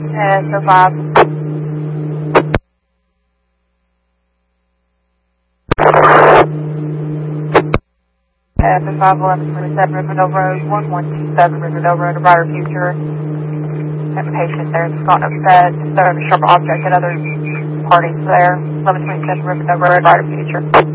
So 5. So 51127 Riverdale Road, 1127 Riverdale Road, a brighter future. Have a patient there that's gotten upset. There was a sharp object at other parties there. 1127 Riverdale Road, brighter future.